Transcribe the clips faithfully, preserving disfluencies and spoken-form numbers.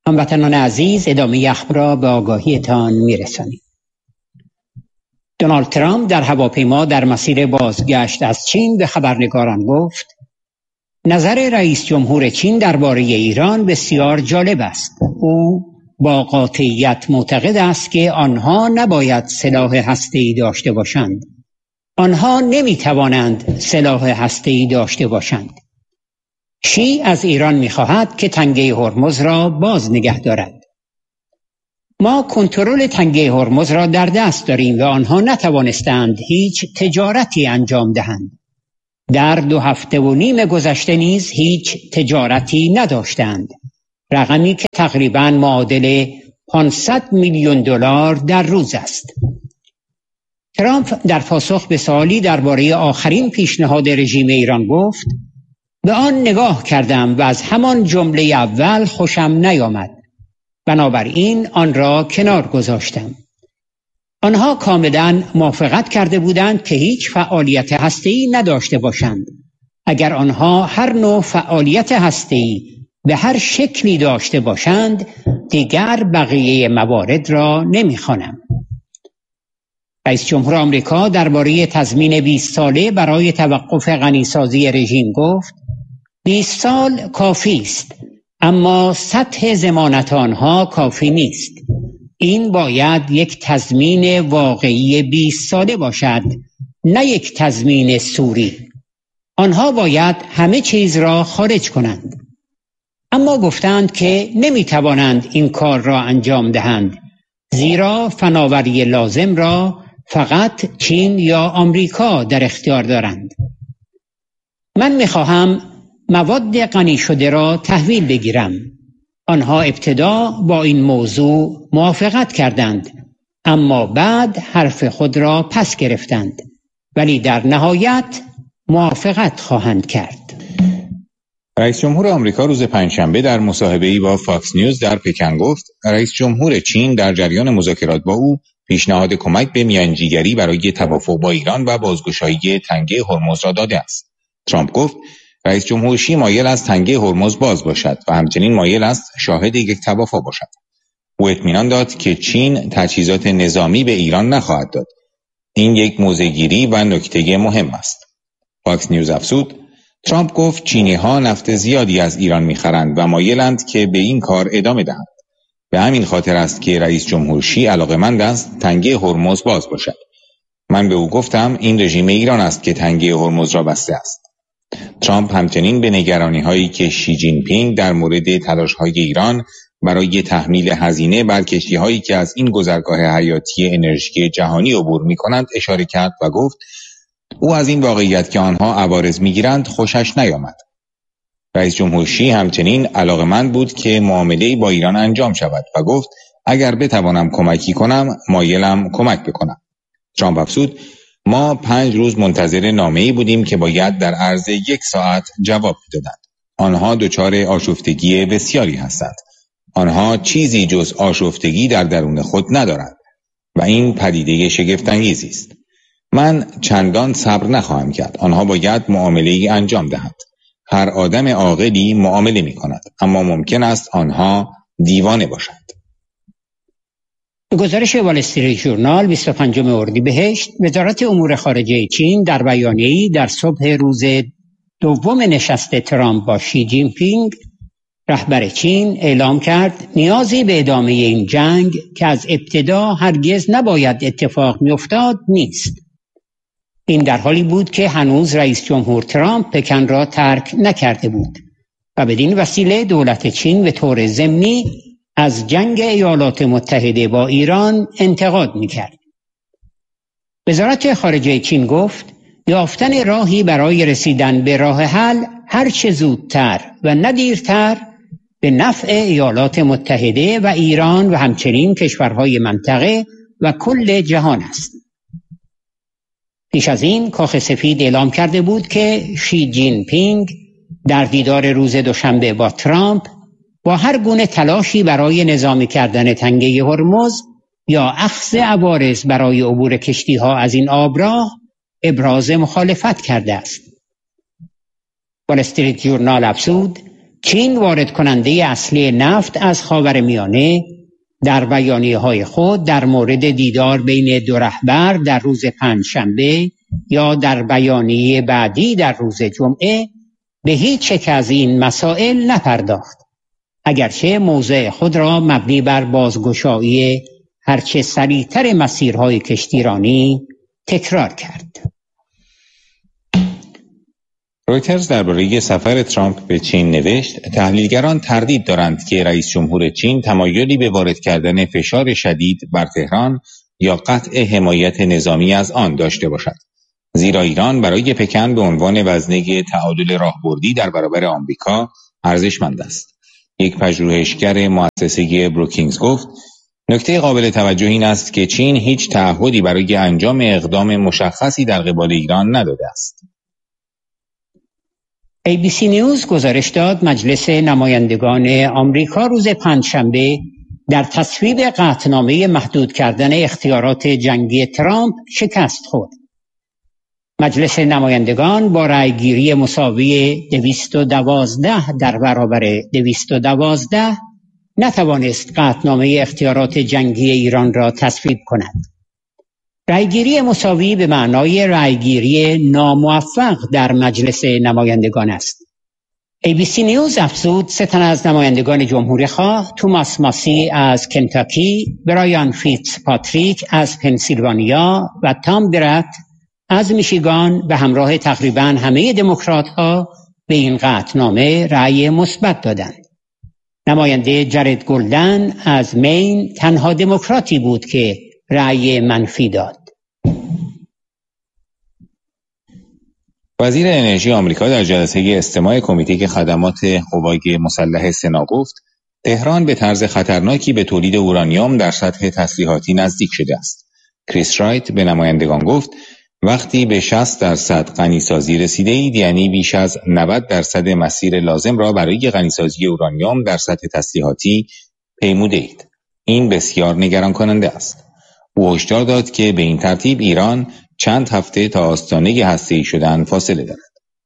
هموطنان عزیز، ادامه اخبار را به آگاهیتان میرسانیم. دونالد ترامپ در هواپیما در مسیر بازگشت از چین به خبرنگاران گفت: نظر رئیس جمهور چین درباره ایران بسیار جالب است. او با قاطعیت معتقد است که آنها نباید سلاح هسته‌ای داشته باشند. آنها نمی‌توانند سلاح هسته‌ای داشته باشند. شی از ایران می‌خواهد که تنگه هرمز را باز نگه دارد. ما کنترل تنگه هرمز را در دست داریم و آنها نتوانستند هیچ تجارتی انجام دهند. در دو هفته و نیم گذشته نیز هیچ تجارتی نداشتند. رقمی که تقریباً معادل پانصد میلیون دلار در روز است. ترامپ در پاسخ به سوالی درباره آخرین پیشنهاد رژیم ایران گفت: به آن نگاه کردم و از همان جمله اول خوشم نیامد. بنابراین آن را کنار گذاشتم. آنها کاملا موافقت کرده بودند که هیچ فعالیت هسته‌ای نداشته باشند. اگر آنها هر نوع فعالیت هسته‌ای به هر شکلی داشته باشند، دیگر بقیه موارد را نمی‌خوانم. رئیس جمهور آمریکا درباره تضمین بیست ساله برای توقف غنیسازی رژیم گفت: بیست سال کافی است، اما سطح ضمانت آنها کافی نیست. این باید یک تضمین واقعی بیست ساله باشد، نه یک تضمین سوری. آنها باید همه چیز را خارج کنند. اما گفتند که نمیتوانند این کار را انجام دهند، زیرا فناوری لازم را فقط چین یا آمریکا در اختیار دارند. من میخواهم مواد غنی شده را تحویل بگیرم. آنها ابتدا با این موضوع موافقت کردند، اما بعد حرف خود را پس گرفتند، ولی در نهایت موافقت خواهند کرد. رئیس جمهور آمریکا روز پنجشنبه در مصاحبه‌ای با فاکس نیوز در پکن گفت: رئیس جمهور چین در جریان مذاکرات با او پیشنهاد کمک به میانجیگری برای توافق با ایران و بازگشایی تنگه هرمز را داده است. ترامپ گفت: رئیس جمهور شی مایل است تنگه هرمز باز باشد و همچنین مایل است شاهد یک توافق باشد. او اطمینان داد که چین تجهیزات نظامی به ایران نخواهد داد. این یک موضع‌گیری و نکته مهم است. فاکس نیوز افزود: ترامپ گفت چینی‌ها نفت زیادی از ایران می‌خرند و مایلند که به این کار ادامه دهند. به همین خاطر است که رئیس جمهور شی علاقه‌مند است تنگه هرمز باز باشد. من به او گفتم این رژیم ایران است که تنگه هرمز را بسته است. ترامپ همچنین به نگرانی‌هایی که شی جین پینگ در مورد تلاش‌های ایران برای تحمیل هزینه بر کشتی‌هایی که از این گذرگاه حیاتی انرژی جهانی عبور می‌کنند اشاره کرد و گفت او از این واقعیت که آنها عوارض می‌گیرند خوشش نیامد. رئیس جمهور شی همچنین علاقه‌مند بود که معامله‌ای با ایران انجام شود و گفت اگر بتوانم کمکی کنم مایلم کمک بکنم. ترامپ افزود: ما پنج روز منتظر نامه‌ای بودیم که باید در عرض یک ساعت جواب می‌دادند. آنها دچار آشفتگی بسیاری هستند. آنها چیزی جز آشفتگی در درون خود ندارند و این پدیده شگفت‌انگیزی است. من چندان صبر نخواهم کرد. آنها باید معامله‌ای انجام دهند. هر آدم عاقلی معامله می‌کند، اما ممکن است آنها دیوانه باشند. به گزارش وال استریت ژورنال بیست و پنجم اردیبهشت، وزارت امور خارجه چین در بیانیه‌ای در صبح روز دوم نشست ترامپ با شی جین پینگ رهبر چین اعلام کرد نیازی به ادامه این جنگ که از ابتدا هرگز نباید اتفاق می‌افتاد نیست. این در حالی بود که هنوز رئیس جمهور ترامپ پکن را ترک نکرده بود و بدین وسیله دولت چین به طور ضمنی از جنگ ایالات متحده با ایران انتقاد می‌کرد. وزارت خارجه چین گفت یافتن راهی برای رسیدن به راه حل هر چه زودتر و نه دیرتر به نفع ایالات متحده و ایران و همچنین کشورهای منطقه و کل جهان است. پیش از این کاخ سفید اعلام کرده بود که شی جین پینگ در دیدار روز دوشنبه با ترامپ با هر گونه تلاشی برای نظامی کردن تنگه هرمز یا اخذ عوارض برای عبور کشتی‌ها از این آبراه ابراز مخالفت کرده است. وال استریت ژورنال افزود چین وارد کننده اصلی نفت از خاورمیانه در بیانیه‌های خود در مورد دیدار بین دو رهبر در روز پنجشنبه یا در بیانیه بعدی در روز جمعه به هیچ یک از این مسائل نپرداخت، اگرچه موضع خود را مبنی بر بازگشایی هرچه سریعتر مسیرهای کشتیرانی تکرار کرد. رویترز درباره سفر ترامپ به چین نوشت: تحلیلگران تردید دارند که رئیس جمهور چین تمایلی به وارد کردن فشار شدید بر تهران یا قطع حمایت نظامی از آن داشته باشد، زیرا ایران برای پکن به عنوان وزنه تعادل راهبردی در برابر آمریکا ارزشمند است. یک پژوهشگر مؤسسه بروکینگز گفت: نکته قابل توجه این است که چین هیچ تعهدی برای انجام اقدام مشخصی در قبال ایران نداده است. ای بی سی نیوز گزارش داد مجلس نمایندگان آمریکا روز پنجشنبه در تصویب قطعنامه محدود کردن اختیارات جنگی ترامپ شکست خورد. مجلس نمایندگان با رأیگیری مساوی دویست و دوازده در برابر دویست و دوازده نتوانست قطعنامه اختیارات جنگی ایران را تصویب کند. رأیگیری مساوی به معنای رأیگیری ناموفق در مجلس نمایندگان است. ای بی سی نیوز افزود سه تن از نمایندگان جمهوری خواه، توماس ماسی از کنتاکی، برایان فیتز پاتریک از پنسیلوانیا و تام برات از میشیگان به همراه تقریباً همه دموکرات‌ها به این قطعنامه رأی مثبت دادند. نماینده جرد گلدن از مین تنها دموکراتی بود که رأی منفی داد. وزیر انرژی آمریکا در جلسه استماع کمیته خدمات قوای مسلح سنا گفت: تهران به طرز خطرناکی به تولید اورانیوم در سطح تسلیحاتی نزدیک شده است. کریس رایت به نمایندگان گفت: وقتی به شصت درصد غنیسازی رسیده اید، یعنی بیش از نود درصد مسیر لازم را برای غنیسازی اورانیوم در سطح تسلیحاتی پیموده اید. این بسیار نگران کننده است. او هشدار داد که به این ترتیب ایران چند هفته تا آستانه هسته‌ای شدن فاصله دارد.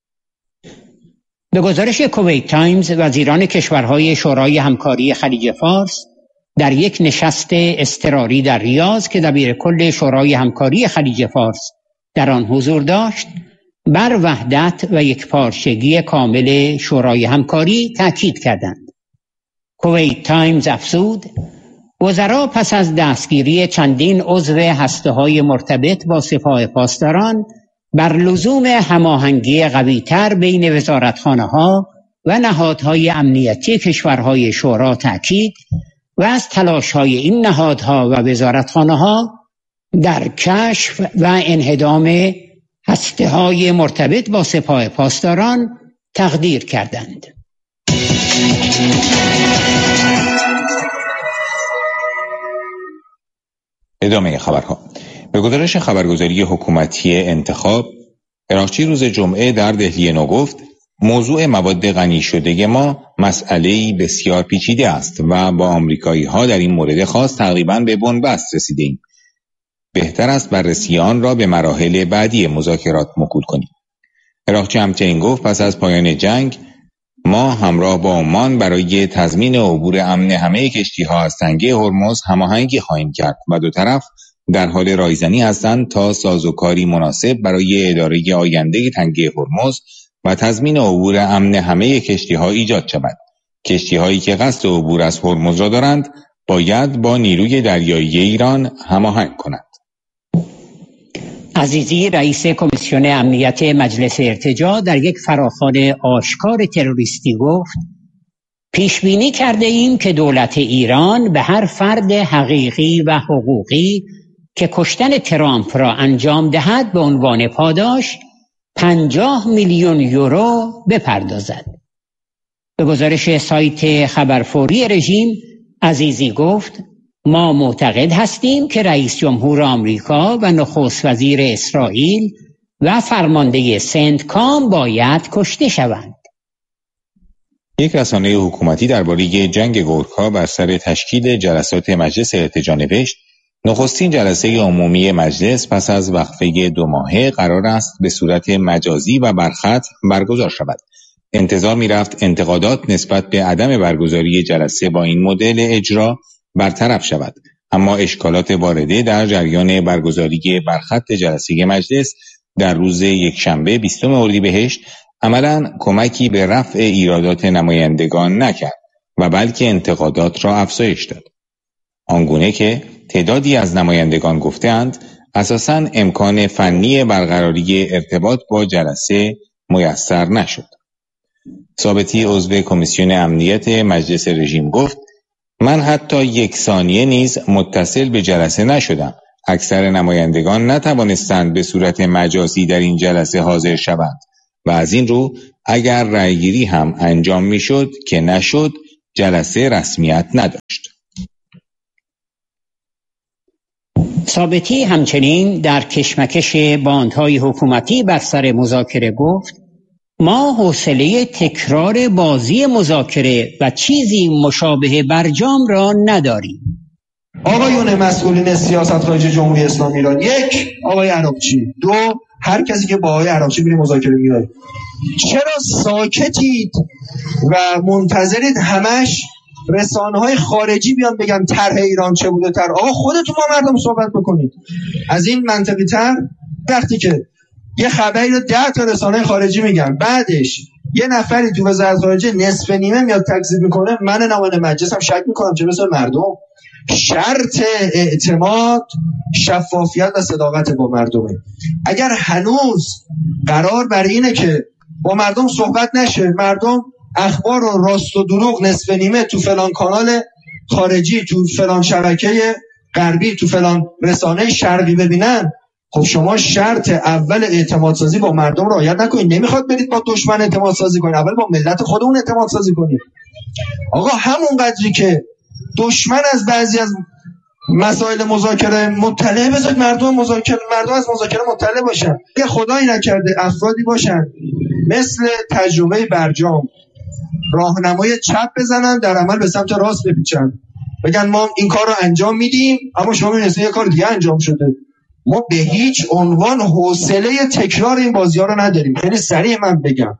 به گزارش کویت تایمز، وزیران کشورهای شورای همکاری خلیج فارس در یک نشست اضطراری در ریاض که دبیرکل شورای همکاری خلیج فارس در آن حضور داشت، بر وحدت و یکپارچگی کامل شورای همکاری تاکید کردند. کویت تایمز افزود: وزرا پس از دستگیری چندین عضو هسته‌های مرتبط با سپاه پاسداران بر لزوم هماهنگی قوی‌تر بین وزارتخانه‌ها و نهادهای امنیتی کشورهای شورا تاکید و از تلاش‌های این نهادها و وزارتخانه‌ها در کشف و انهدام هسته‌های مرتبط با سپاه پاسداران تقدیر کردند. ادامه خبرها. به گزارش خبرگزاری حکومتی انتخاب، عراقچی روز جمعه در دهلی نو گفت: موضوع مواد غنی شده ما مسئله‌ای بسیار پیچیده است و با آمریکایی‌ها در این مورد خاص تقریباً به بنبست رسیدیم. بهتر است بررسی آن را به مراحل بعدی مذاکرات موکول کنیم. عراقچی همچنین گفت: پس از پایان جنگ ما همراه با عمان برای تضمین عبور امن همه کشتی‌ها از تنگه هرمز هماهنگی خواهیم کرد و دو طرف در حال رایزنی هستند تا سازوکاری مناسب برای اداره آینده تنگه هرمز و تضمین عبور امن همه کشتی‌ها ایجاد شود. کشتی‌هایی که قصد عبور از هرمز را دارند باید با نیروی دریایی ایران هماهنگ کنند. عزیزی، رئیس کمیسیون امنیت مجلس ارتجاع، در یک فراخوان آشکار تروریستی گفت: پیش بینی کرده ایم که دولت ایران به هر فرد حقیقی و حقوقی که کشتن ترامپ را انجام دهد به عنوان پاداش پنجاه میلیون یورو بپردازد. به گزارش سایت خبرفوری رژیم، عزیزی گفت: ما معتقد هستیم که رئیس جمهور آمریکا و نخست وزیر اسرائیل و فرمانده سنتکام باید کشته شوند. یک رسانه حکومتی درباره جنگ گورکا بر سر تشکیل جلسات مجلس ارتجاع نوشت: نخستین جلسه عمومی مجلس پس از وقفه دو ماهه قرار است به صورت مجازی و برخط برگزار شود. انتظار می‌رفت انتقادات نسبت به عدم برگزاری جلسه با این مدل اجرا برطرف شود، اما اشکالات وارده در جریان برگزاری برخط جلسه مجلس در روز یکشنبه بیستم اردیبهشت عملاً کمکی به رفع ایرادات نمایندگان نکرد و بلکه انتقادات را افزایش داد. آنگونه که تعدادی از نمایندگان گفتند اساساً امکان فنی برقراری ارتباط با جلسه میسر نشد. ثابتی عضو کمیسیون امنیت مجلس رژیم گفت من حتی یک ثانیه نیز متصل به جلسه نشدم. اکثر نمایندگان نتوانستند به صورت مجازی در این جلسه حاضر شوند و از این رو اگر رأیگیری هم انجام میشد که نشد جلسه رسمیت نداشت. ثابتی همچنین در کشمکش باندهای حکومتی بر سر مذاکره گفت ما حوصله تکرار بازی مذاکره و چیزی مشابه برجام را نداریم. آقایون مسئولین سیاست خارجی جمهوری اسلامی ایران، یک، آقای عراقچی، دو، هر کسی که با آقای عراقچی میره مذاکره میاد، چرا ساکتید و منتظرید همش رسانه‌های خارجی بیان بگن طرح ایران چه بوده؟ طرح آقا خودتون با مردم صحبت بکنید. از این منطقی تر وقتی که یه خبری رو ده تا رسانه خارجی میگن، بعدش یه نفری تو وزارت خارجه نصف نیمه میاد تکذیب میکنه، من نماینده مجلس هم شک میکنم چه مثل مردم. شرط اعتماد شفافیت و صداقت با مردمه. اگر هنوز قرار بر اینه که با مردم صحبت نشه، مردم اخبار و راست و دروغ نصف نیمه تو فلان کانال خارجی، تو فلان شبکه غربی، تو فلان رسانه شرقی ببینن، خب شما شرط اول اعتماد سازی با مردم رعایت نکنید. نمیخواد برید با دشمن اعتماد سازی کنید، اول با ملت خودمون اعتماد سازی کنید. آقا همون قدری که دشمن از بعضی از مسائل مذاکره مطلع، بذارید مردم مذاکره مردم از مذاکره مطلع باشن. یه خدایی نکرده افرادی باشن مثل تجربه برجام راهنمای چپ بزنن، در عمل به سمت راست بپیچن، بگن ما این کار رو انجام میدیم اما شما می‌بینید یه کار دیگه انجام شده. ما به هیچ عنوان حوصله تکرار این بازی‌ها رو نداریم. خیلی سریع من بگم.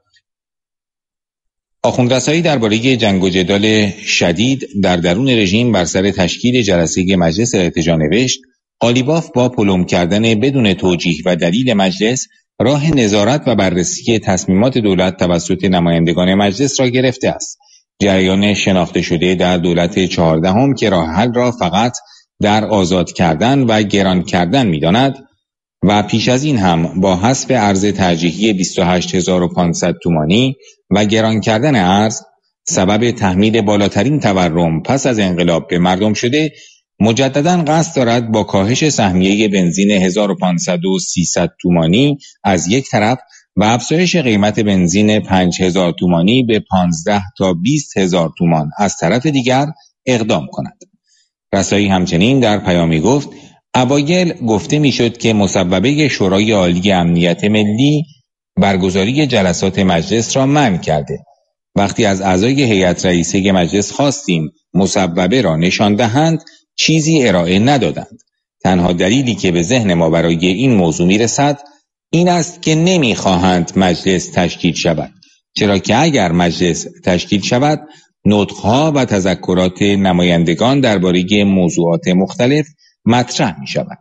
آخوندرسایی درباره جنگ و جدال شدید در درون رژیم بر سر تشکیل جلسه مجلس ارتجاع نوشت قالیباف با پلم کردن بدون توجیه و دلیل مجلس راه نظارت و بررسی تصمیمات دولت توسط نمایندگان مجلس را گرفته است. جریان شناخته شده در دولت چهاردهم که راه حل را فقط در آزاد کردن و گران کردن می‌داند و پیش از این هم با حذف ارز ترجیحی بیست و هشت هزار و پانصد تومانی و گران کردن ارز سبب تحمیل بالاترین تورم پس از انقلاب به مردم شده، مجدداً قصد دارد با کاهش سهمیه بنزین هزار و پانصد و سیصد تومانی از یک طرف و افزایش قیمت بنزین پنج هزار تومانی به پانزده تا بیست هزار تومان از طرف دیگر اقدام کند. رسایی همچنین در پیامی گفت اوایل گفته میشد که مسببه شورای عالی امنیت ملی برگزاری جلسات مجلس را منع کرده. وقتی از اعضای هیئت رئیسه مجلس خواستیم مسببه را نشان دهند چیزی ارائه ندادند. تنها دلیلی که به ذهن ما برای این موضوع میرسد این است که نمیخواهند مجلس تشکیل شود، چرا که اگر مجلس تشکیل شود نطقها و تذکرات نمایندگان درباره موضوعات مختلف مطرح می شود.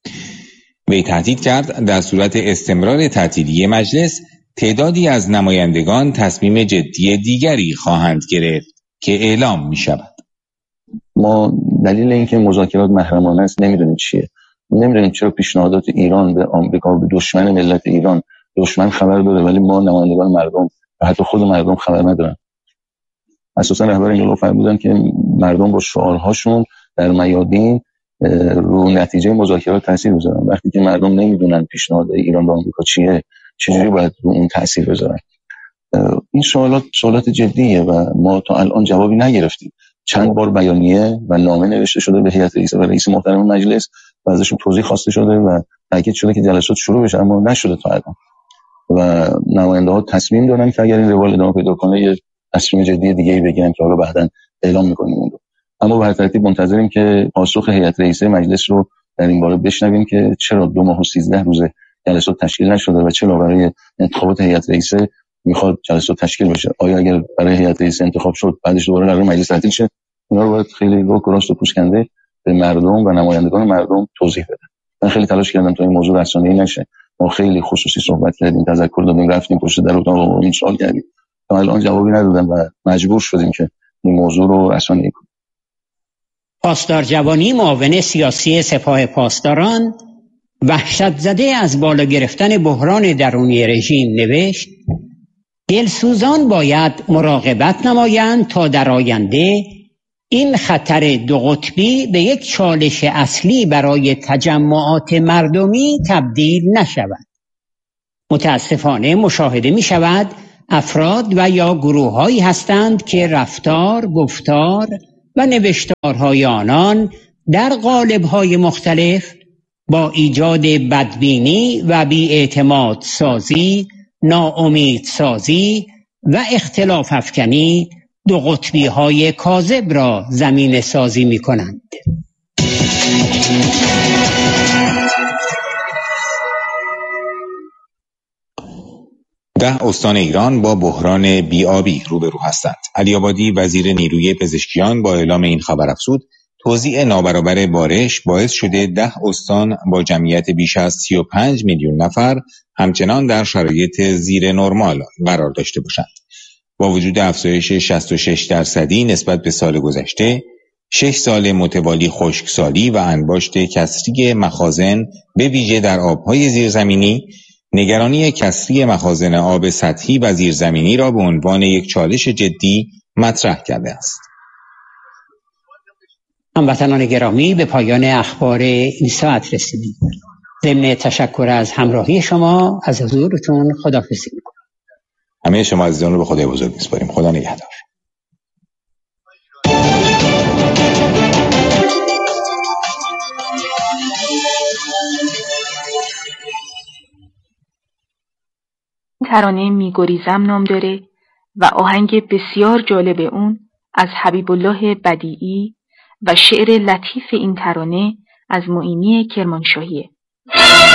وی تهدید کرد در صورت استمرار تعطیلی مجلس تعدادی از نمایندگان تصمیم جدی دیگری خواهند گرفت که اعلام می شود. ما دلیل اینکه مذاکرات محرمانه است نمیدونیم چیه. نمیدونیم چرا پیشنهادات ایران به آمریکا، به دشمن ملت ایران، دشمن خبر داره ولی ما نمایندگان مردم و حتی خود مردم خبر ندارن. اساسا رهبر انقلاب فرمودن که مردم با شعارهاشون در میادین رو نتیجه مذاکرات تاثیر بذارن. وقتی که مردم نمیدونن پیشنهاد ایران به آمریکا چیه، چجوری باید رو اون تاثیر بذارن؟ این سوالات سوالات جدیه و ما تا الان جوابی نگرفتیم. چند بار بیانیه و نامه نوشته شده به هیئت رئیسه و رئیس محترم مجلس و ازشون توضیح خواسته شده و تاکید شده که جلسات شروع بشه، اما نشده تا الان. و نماینده‌ها تصمیم دارن که اگر این روال ادامه پیدا کنه یه تصمیم جدی دیگه‌ای بگیرن که حالا بعداً اعلام می‌کنیم اون رو. اما به هر ترتیب منتظریم که پاسخ هیئت رئیسه مجلس رو در این باره بشنویم که چرا دو ماه و سیزده روز جلسات تشکیل نشده و چرا برای انتخابات هیئت رئیسه میخواد جلسه تشکیل بشه، آیا اگر برای هیئت رئیس انتخاب شد بعدش دوباره قرار مجلس تعطیل شه؟ اینا رو باید خیلی رو راست و پوشکنده به مردم و نمایندگان مردم توضیح بده. من خیلی تلاش کردم تا این موضوع رسانه‌ای نشه. ما خیلی خصوصی صحبت کردیم، تذکر دادیم، رفتیم پشت در اتاق این سوال کردیم، تا الان جوابی ندادن و مجبور شدیم که این موضوع رو رسانه‌ای کنیم. پاسدار جوانی، معاون سیاسی سپاه پاسداران، وحشت زده از بالا گرفتن بحران درونی رژیم نوشت: دلسوزان باید مراقبت نمایند تا در آینده این خطر دو قطبی به یک چالش اصلی برای تجمعات مردمی تبدیل نشود. متاسفانه مشاهده می شود افراد و یا گروه‌هایی هستند که رفتار، گفتار و نوشتارهای آنان در قالب‌های مختلف با ایجاد بدبینی و بی‌اعتماد سازی، ناامید سازی و اختلاف افکنی دو قطبی های کاذب را زمینه سازی می کنند. ده استان ایران با بحران بی‌آبی روبرو هستند. علی آبادی وزیر نیروی پزشکیان با اعلام این خبر افزود توزیع نابرابر بارش باعث شده ده استان با جمعیت بیش از سی و پنج میلیون نفر همچنان در شرایط زیر نرمال قرار داشته باشند. با وجود افزایش شصت و شش درصدی نسبت به سال گذشته، شش سال متوالی خشکسالی و انباشت کسری مخازن به ویژه در آبهای زیرزمینی، نگرانی کسری مخازن آب سطحی و زیرزمینی را به عنوان یک چالش جدی مطرح کرده است. هموطنان گرامی، به پایان اخبار این ساعت رسیدیم. ضمن تشکر از همراهی شما از حضورتون خداحافظی می‌کنم. همه شما عزیزان رو به خدای بزرگ می‌سپاریم. خدا نگهدار. ترانه میگریزم نام داره و آهنگ بسیار جالب اون از حبیب الله بدیعی و شعر لطیف این ترانه از معینی کرمانشاهیه.